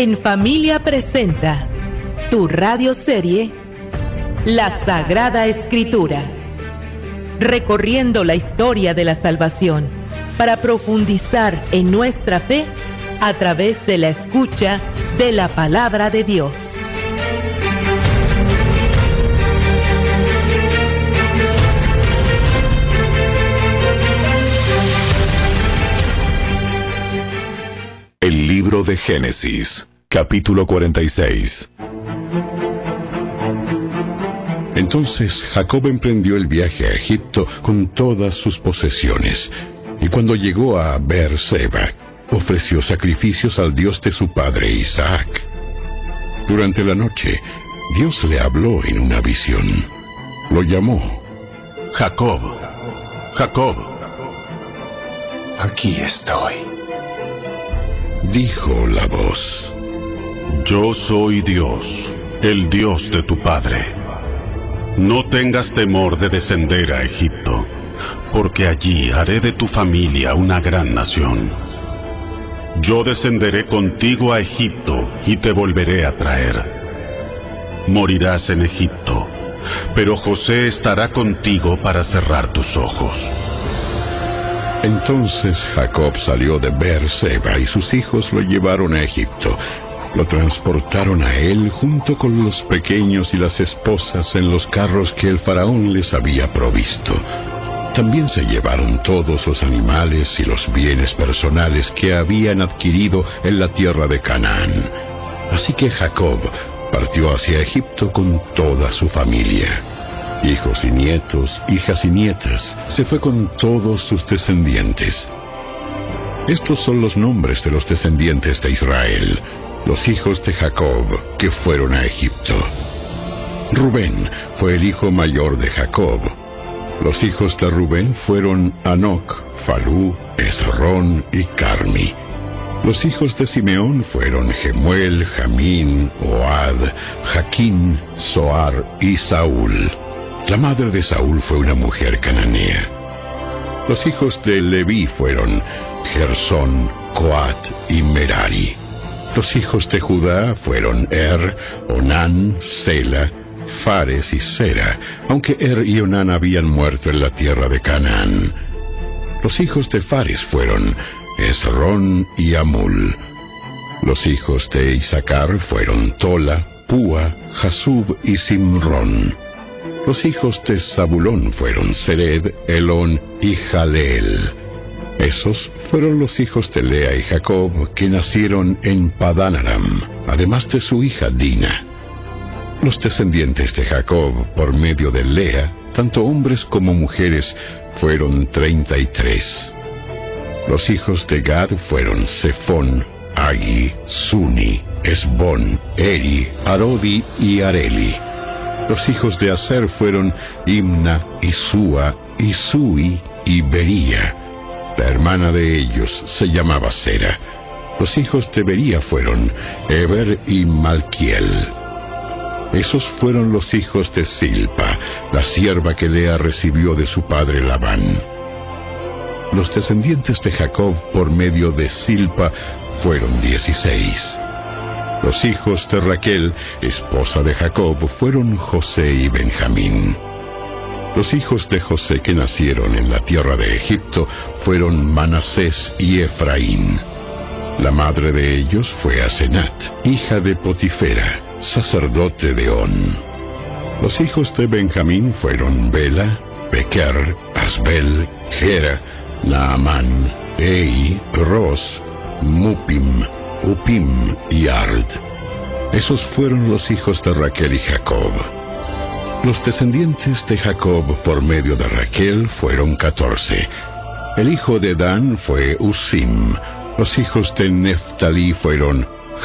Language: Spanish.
En Familia presenta tu radioserie La Sagrada Escritura, recorriendo la historia de la salvación para profundizar en nuestra fe a través de la escucha de la Palabra de Dios. El libro de Génesis, capítulo 46. Entonces Jacob emprendió el viaje a Egipto con todas sus posesiones, y cuando llegó a Beer-seba, ofreció sacrificios al Dios de su padre Isaac. Durante la noche, Dios le habló en una visión. Lo llamó: Jacob, Jacob. Aquí estoy, dijo la voz. Yo soy Dios, el Dios de tu padre. No tengas temor de descender a Egipto, porque allí haré de tu familia una gran nación. Yo descenderé contigo a Egipto y te volveré a traer. Morirás en Egipto, pero José estará contigo para cerrar tus ojos. Entonces Jacob salió de Beer-seba y sus hijos lo llevaron a Egipto. Lo transportaron a él junto con los pequeños y las esposas en los carros que el faraón les había provisto. También se llevaron todos los animales y los bienes personales que habían adquirido en la tierra de Canaán. Así que Jacob partió hacia Egipto con toda su familia. Hijos y nietos, hijas y nietas, se fue con todos sus descendientes. Estos son los nombres de los descendientes de Israel, los hijos de Jacob que fueron a Egipto. Rubén fue el hijo mayor de Jacob. Los hijos de Rubén fueron Hanoc, Falú, Hezrón y Carmi. Los hijos de Simeón fueron Gemuel, Jamín, Ohad, Jaquín, Zoar y Saúl. La madre de Saúl fue una mujer cananea. Los hijos de Leví fueron Gersón, Coat y Merari. Los hijos de Judá fueron Onán, Sela, Fares y Sera, aunque y Onán habían muerto en la tierra de Canaán. Los hijos de Fares fueron Hezrón y Amul. Los hijos de Isaacar fueron Tola, Púa, Jasub y Simrón. Los hijos de Zabulón fueron Sered, Elón y Jaleel. Esos fueron los hijos de Lea y Jacob que nacieron en Padán Aram, además de su hija Dina. Los descendientes de Jacob por medio de Lea, tanto hombres como mujeres, fueron 33. Los hijos de Gad fueron Sefón, Agi, Suni, Esbón, Eri, Arodi y Areli. Los hijos de Aser fueron Imna, Isúa, Isui y Bería. La hermana de ellos se llamaba Sera. Los hijos de Bería fueron Eber y Malquiel. Esos fueron los hijos de Silpa, la sierva que Lea recibió de su padre Labán. Los descendientes de Jacob por medio de Silpa fueron 16. Los hijos de Raquel, esposa de Jacob, fueron José y Benjamín. Los hijos de José que nacieron en la tierra de Egipto fueron Manasés y Efraín. La madre de ellos fue Asenat, hija de Potifera, sacerdote de On. Los hijos de Benjamín fueron Bela, Bequer, Asbel, Gera, Naamán, Ei, Ros, Mupim, Upim y Ard. Esos fueron los hijos de Raquel y Jacob. Los descendientes de Jacob por medio de Raquel fueron 14. El hijo de Dan fue Usim. Los hijos de Neftalí fueron